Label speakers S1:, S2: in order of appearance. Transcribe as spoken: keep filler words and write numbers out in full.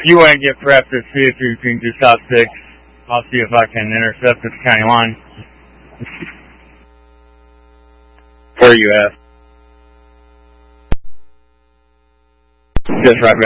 S1: you want to get prepped to see if you can do stop six, I'll see if I can intercept this county line. Where are you at? Just right